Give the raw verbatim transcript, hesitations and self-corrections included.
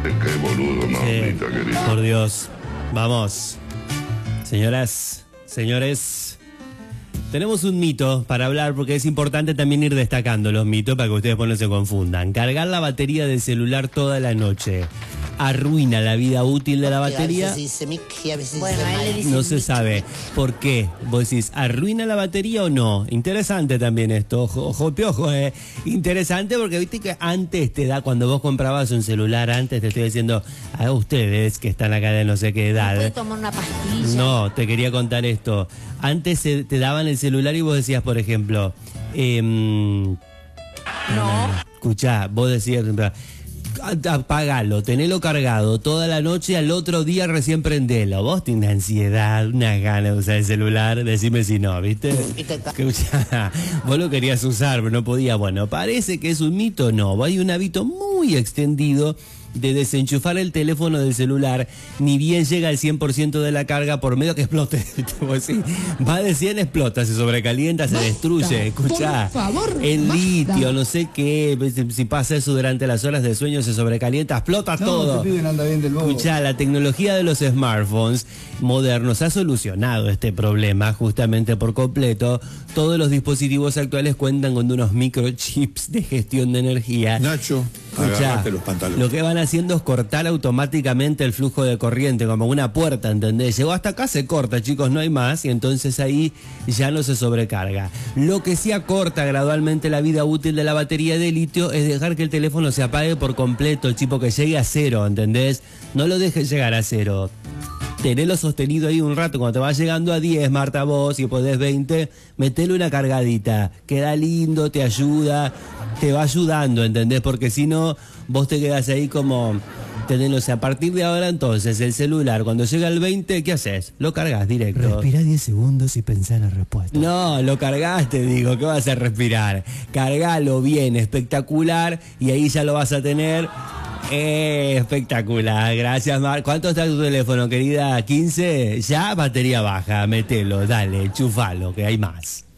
Qué boludo, mamita, Sí, querida. por Dios. Vamos. Señoras, señores, tenemos un mito para hablar porque es importante también ir destacando los mitos para que ustedes pues no se confundan. Cargar la batería del celular toda la noche arruina la vida útil de la batería. A veces dice Mick y a veces Bueno, dice a él le Mike. dice No se Mick. sabe por qué. Vos decís, ¿arruina la batería o no? Interesante también esto, ojo, ojo piojo, eh. Interesante porque viste que antes te da, cuando vos comprabas un celular, antes te estoy diciendo a ustedes que están acá de no sé qué edad. Puede tomar una pastilla. No, te quería contar esto. Antes se- te daban el celular y vos decías, por ejemplo, em, No. escuchá, vos decías, apagalo, tenelo cargado toda la noche, al otro día recién prendelo. Vos tenés ansiedad, unas ganas de usar el celular, decime si no, ¿viste? Escuchá, vos lo querías usar, pero no podías. Bueno, parece que es un mito, no. Hay un hábito muy extendido de desenchufar el teléfono del celular, ni bien llega al cien por ciento de la carga por medio que explote. Vos decís, va de cien, explota, se sobrecalienta, se destruye. Escuchá, por favor, el basta. litio, no sé qué, si pasa eso durante las horas de sueño, se sobrecalienta, explota No, todo. este pibe no anda bien del bobo. Escuchá, la tecnología de los smartphones modernos ha solucionado este problema justamente por completo. Todos los dispositivos actuales cuentan con unos microchips de gestión de energía. Nacho, Escuchá, agarrate los pantalones. lo que van haciendo es cortar automáticamente el flujo de corriente, como una puerta, ¿entendés? Llegó hasta acá, se corta, chicos, no hay más, y entonces ahí ya no se sobrecarga. Lo que sí acorta gradualmente la vida útil de la batería de litio es dejar que el teléfono se apague por completo, tipo que llegue a cero, ¿entendés? No lo dejes llegar a cero. Tenelo sostenido ahí un rato, cuando te vas llegando a diez, Marta, vos, y podés veinte, metele una cargadita. Queda lindo, te ayuda, te va ayudando, ¿entendés? Porque si no, vos te quedás ahí como, tenelo, o sea, a partir de ahora entonces, el celular, cuando llega al veinte, ¿qué haces? Lo cargas directo. Respirá diez segundos y pensá en la respuesta. No, lo cargaste, digo, ¿qué vas a respirar? Cargalo bien, espectacular, y ahí ya lo vas a tener. Eh, espectacular, gracias Mar. ¿Cuánto está tu teléfono, querida? ¿quince? Ya, batería baja, metelo, dale, enchufalo, que hay más.